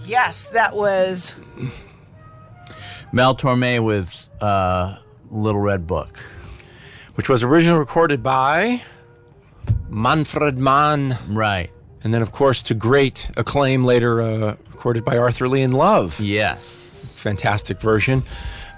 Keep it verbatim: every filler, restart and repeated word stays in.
Yes, that was Mel Torme with uh, Little Red Book. Which was originally recorded by Manfred Mann. Right. And then, of course, to great acclaim later uh, recorded by Arthur Lee in Love. Yes. Fantastic version.